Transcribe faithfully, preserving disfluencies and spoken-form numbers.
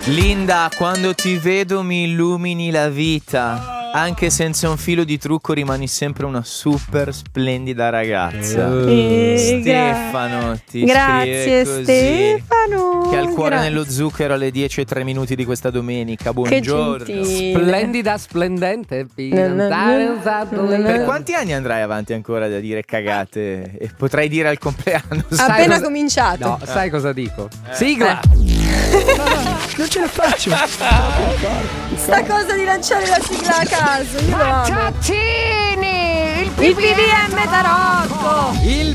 Linda, quando ti vedo mi illumini la vita. Anche senza un filo di trucco rimani sempre una super splendida ragazza. Eh, Stefano ti Grazie scrive così, Stefano. che ha il cuore Grazie. nello zucchero alle dieci e tre minuti di questa domenica. Buongiorno. Che gentile. Splendida, splendente. Per quanti anni andrai avanti ancora da dire cagate? E potrai dire al compleanno. Ha Sai appena cosa- cominciato. No, sai cosa dico? Sigla! Non ce la faccio. Sta cosa di lanciare la sigla a caso, io lo amo. Ciaccini! Il P D M Tarocco. Il